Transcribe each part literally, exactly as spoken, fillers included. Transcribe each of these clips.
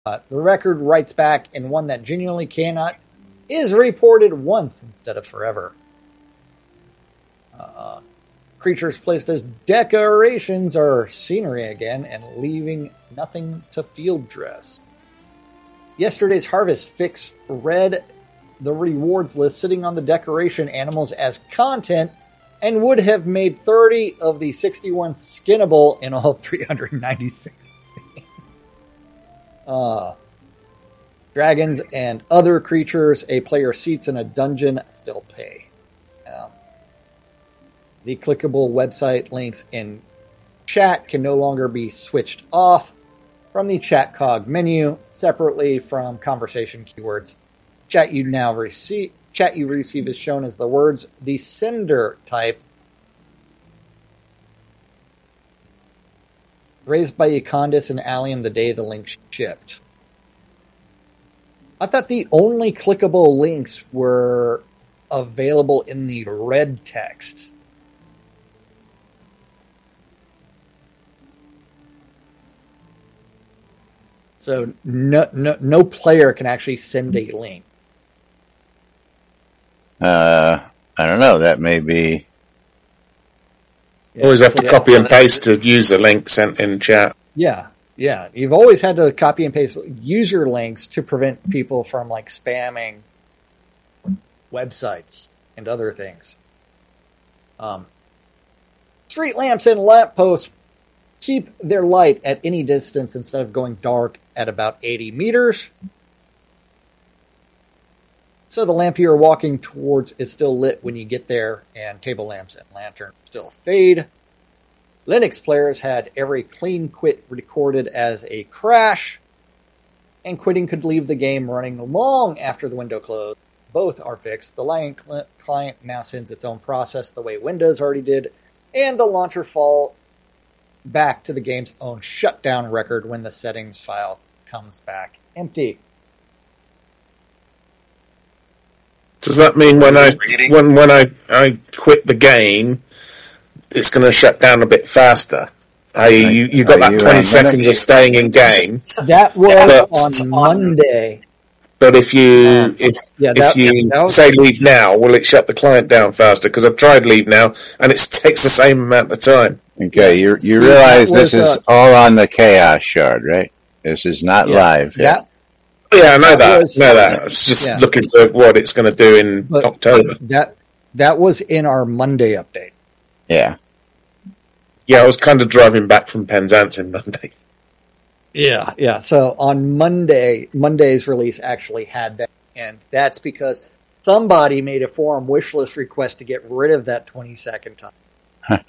Uh, the record writes back, and one that genuinely cannot is reported once instead of forever. Uh, creatures placed as decorations are scenery again and leaving nothing to field dress. Yesterday's harvest fix read the rewards list sitting on the decoration animals as content and would have made thirty of the sixty-one skinnable in all three hundred ninety-six things. Uh, dragons and other creatures a player seats in a dungeon still pay. Um, the clickable website links in chat can no longer be switched off from the chat cog menu separately from conversation keywords. Chat you now receive chat you receive is shown as the words the sender type raised by Econdis and Allium the day the link shipped. I thought the only clickable links were available in the red text. So no, no, no player can actually send a link. Uh, I don't know. That may be. Yeah, always have so to yeah, copy and paste to use a link sent in chat. Yeah, yeah. You've always had to copy and paste user links to prevent people from like spamming websites and other things. Um, street lamps and lampposts keep their light at any distance instead of going dark at about eighty meters. So the lamp you're walking towards is still lit when you get there, and table lamps and lanterns still fade. Linux players had every clean quit recorded as a crash, and quitting could leave the game running long after the window closed. Both are fixed. The Lion client now sends its own process the way Windows already did, and the launcher fall back to the game's own shutdown record when the settings file comes back empty. Does that mean when I when when I, I quit the game, it's going to shut down a bit faster? I you you got that twenty seconds of staying in game. That was on Monday. But if you um, if yeah, that, if you yeah, was, say leave now, will it shut the client down faster? Because I've tried leave now, and it takes the same amount of time. Okay, you you realize this is uh, all on the Chaos Shard, right? This is not yeah, live. Yeah. Yet. Yeah, I know that. that. Was, know that. I was just yeah. looking for what it's going to do in but October. That that was in our Monday update. Yeah. Yeah, I was kind of driving back from Penzance in Monday. Yeah, yeah. So on Monday, Monday's release actually had that, and that's because somebody made a forum wishlist request to get rid of that twenty second time.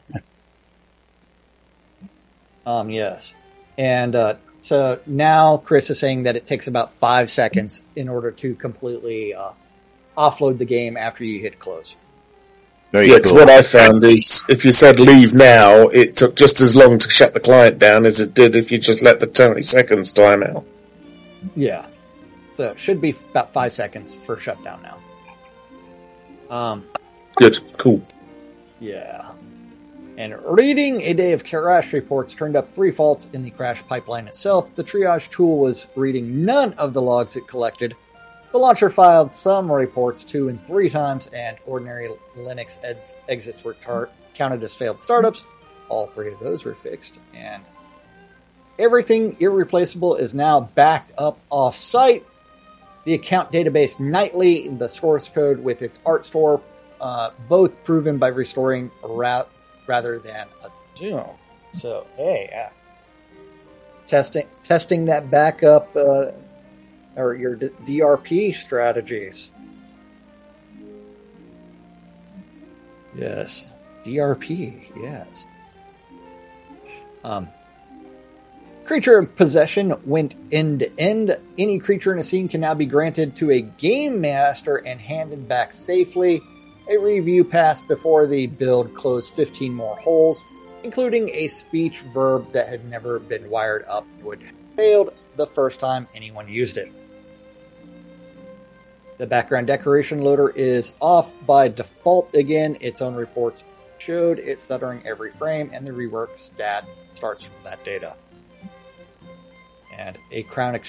um, yes, and uh, so now Chris is saying that it takes about five seconds in order to completely uh, offload the game after you hit close. Very yeah, because cool. What I found is if you said leave now, it took just as long to shut the client down as it did if you just let the twenty seconds time out. Yeah. So it should be about five seconds for shutdown now. Um, Good. Cool. Yeah. And reading a day of crash reports turned up three faults in the crash pipeline itself. The triage tool was reading none of the logs it collected. The launcher filed some reports two and three times, and ordinary Linux ed- exits were tar- counted as failed startups. All three of those were fixed, and everything irreplaceable is now backed up off-site. The account database nightly, the source code with its art store, uh, both proven by restoring ra- rather than a zoom. So, hey, uh, testing testing that backup. Uh, Or your D R P strategies. Yes. D R P, yes. Um, creature possession went end to end. Any creature in a scene can now be granted to a game master and handed back safely. A review passed before the build closed fifteen more holes, including a speech verb that had never been wired up would have failed the first time anyone used it. The background decoration loader is off by default again. Its own reports showed it stuttering every frame, and the rework stat starts from that data. And a crown